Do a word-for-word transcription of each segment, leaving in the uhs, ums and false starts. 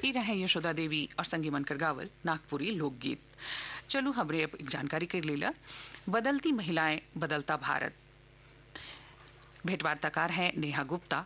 सुनती रहे यशोदा देवी और संगीमन कर गावल नागपुरी लोकगीत। चलो हमरे अब एक जानकारी कर लेला। बदलती महिलाएं बदलता भारत। भेंटवार्ताकार हैं नेहा गुप्ता।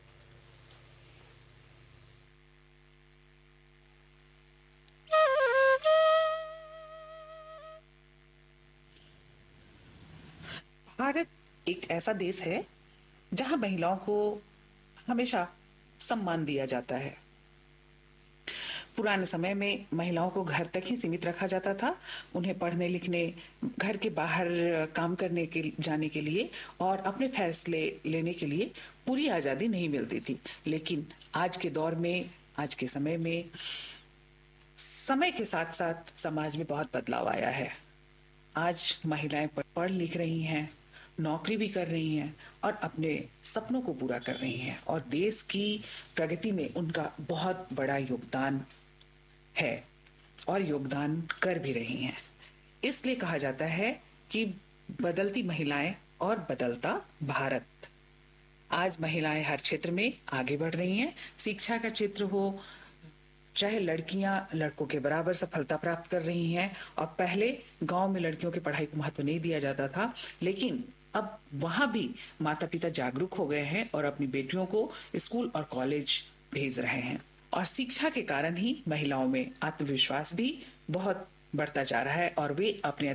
भारत एक ऐसा देश है जहां महिलाओं को हमेशा सम्मान दिया जाता है। पुराने समय में महिलाओं को घर तक ही सीमित रखा जाता था। उन्हें पढ़ने लिखने, घर के बाहर काम करने के जाने के लिए और अपने फैसले लेने के लिए पूरी आजादी नहीं मिलती थी। लेकिन आज के दौर में, आज के समय में, समय के साथ साथ समाज में बहुत बदलाव आया है। आज महिलाएं पढ़ लिख रही हैं, नौकरी भी कर रही हैं और अपने सपनों को पूरा कर रही हैं और देश की प्रगति में उनका बहुत बड़ा योगदान है और योगदान कर भी रही हैं। इसलिए कहा जाता है कि बदलती महिलाएं और बदलता भारत। आज महिलाएं हर क्षेत्र में आगे बढ़ रही हैं। शिक्षा का क्षेत्र हो, चाहे लड़कियां लड़कों के बराबर सफलता प्राप्त कर रही हैं। और पहले गांव में लड़कियों की पढ़ाई को महत्व नहीं दिया जाता था, लेकिन अब वहां भी माता पिता जागरूक हो गए हैं और अपनी बेटियों को स्कूल और कॉलेज भेज रहे हैं। और शिक्षा के कारण ही महिलाओं में आत्मविश्वास भी बहुत बढ़ता जा रहा है और वे अपने